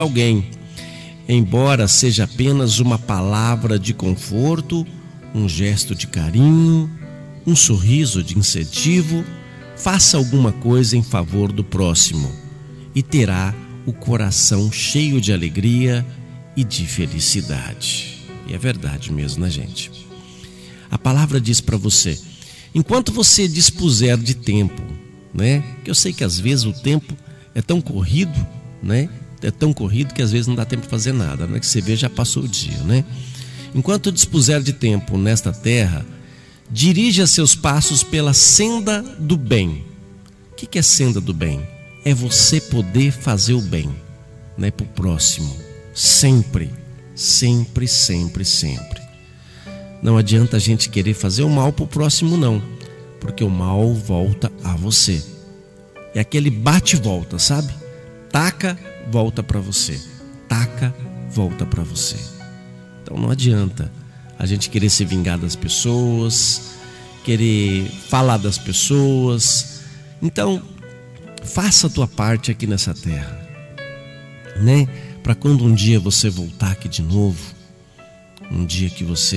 alguém, embora seja apenas uma palavra de conforto, um gesto de carinho, um sorriso de incentivo. Faça alguma coisa em favor do próximo e terá o coração cheio de alegria e de felicidade. E é verdade mesmo, né, gente? A palavra diz para você: enquanto você dispuser de tempo, né? Que eu sei que às vezes o tempo é tão corrido, né? É tão corrido que às vezes não dá tempo de fazer nada, não é que você vê, já passou o dia, né? Enquanto dispuser de tempo nesta terra, dirija seus passos pela senda do bem. O que é senda do bem? É você poder fazer o bem, né, para o próximo. Sempre, sempre, sempre, sempre. Não adianta a gente querer fazer o mal para o próximo, não, porque o mal volta a você. É aquele bate e volta, sabe? Taca, volta para você. Taca, volta para você. Então não adianta a gente querer se vingar das pessoas, querer falar das pessoas. Então, faça a tua parte aqui nessa terra, né? Para quando um dia você voltar aqui de novo, um dia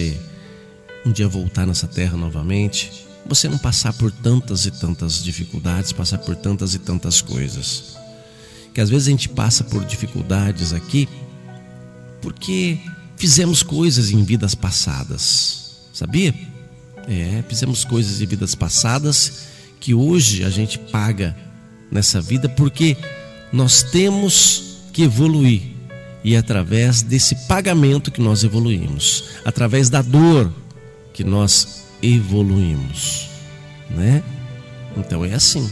voltar nessa terra novamente, você não passar por tantas e tantas dificuldades, passar por tantas e tantas coisas. Que às vezes a gente passa por dificuldades aqui porque fizemos coisas em vidas passadas, sabia? Fizemos coisas em vidas passadas que hoje a gente paga nessa vida, porque nós temos que evoluir, e é através desse pagamento que nós evoluímos, através da dor que nós evoluímos, né? Então é assim.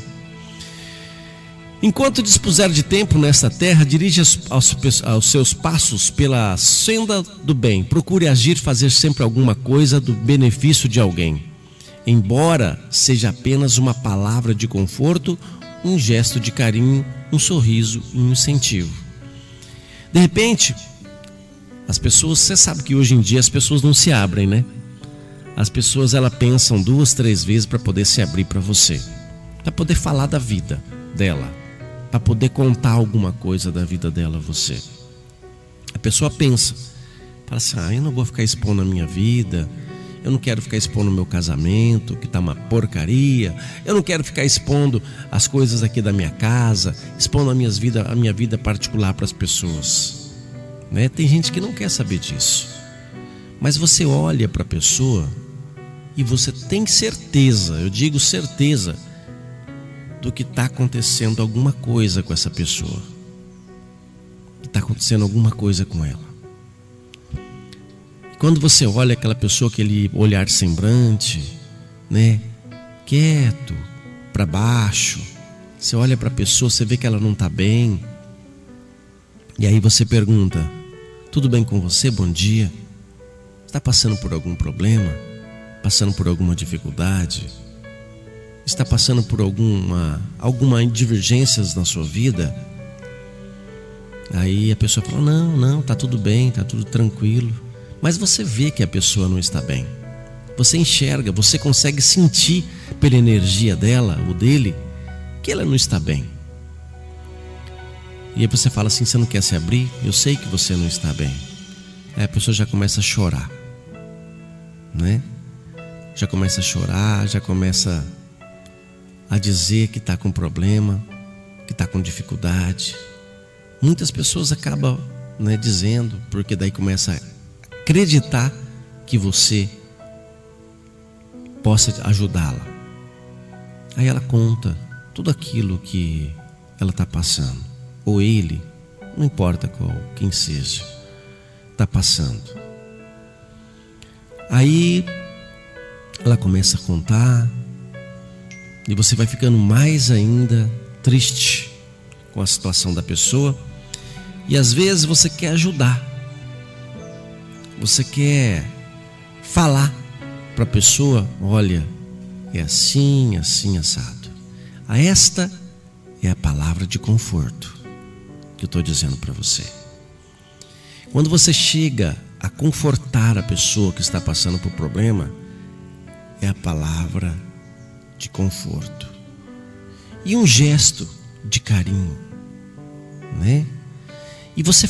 Enquanto dispuser de tempo nesta terra, dirija aos seus passos pela senda do bem. Procure agir, fazer sempre alguma coisa do benefício de alguém, embora seja apenas uma palavra de conforto, um gesto de carinho, um sorriso e um incentivo. De repente, as pessoas, você sabe que hoje em dia as pessoas não se abrem, né? As pessoas, elas pensam 2, 3 vezes para poder se abrir para você, para poder falar da vida dela, para poder contar alguma coisa da vida dela a você. A pessoa pensa, fala assim: eu não vou ficar expondo a minha vida, eu não quero ficar expondo o meu casamento, que está uma porcaria, eu não quero ficar expondo as coisas aqui da minha casa, expondo a minha vida particular para as pessoas, né? Tem gente que não quer saber disso, mas você olha para a pessoa e você tem certeza, eu digo certeza, do que está acontecendo alguma coisa com essa pessoa, está acontecendo alguma coisa com ela. Quando você olha aquela pessoa, aquele olhar semblante, né, quieto, para baixo, você olha para a pessoa, você vê que ela não está bem, e aí você pergunta: tudo bem com você? Bom dia. Está passando por algum problema? Passando por alguma dificuldade? Está passando por alguma divergências na sua vida? Aí a pessoa fala: não, está tudo bem, está tudo tranquilo. Mas você vê que a pessoa não está bem. Você enxerga, você consegue sentir pela energia dela ou dele que ela não está bem. E aí você fala assim: você não quer se abrir? Eu sei que você não está bem. Aí a pessoa já começa a chorar, né? Já começa a chorar, já começa a dizer que está com problema, que está com dificuldade. Muitas pessoas acabam, né, dizendo, porque daí começa a acreditar que você possa ajudá-la. Aí ela conta tudo aquilo que ela está passando, ou ele, não importa quem seja, está passando. Aí ela começa a contar, e você vai ficando mais ainda triste com a situação da pessoa, e às vezes você quer ajudar, você quer falar para a pessoa: olha, é assim, assim, assado. Esta é a palavra de conforto que eu estou dizendo para você. Quando você chega a confortar a pessoa que está passando por problema, é a palavra de conforto e um gesto de carinho, né? e você